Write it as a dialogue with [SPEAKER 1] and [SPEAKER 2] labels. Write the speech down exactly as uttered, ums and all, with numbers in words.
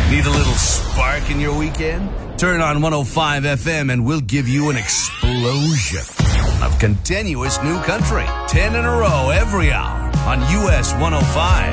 [SPEAKER 1] Need a little spark in your weekend? Turn on one oh five F M and we'll give you an explosion of continuous new country. ten in a row every hour on U S one oh five.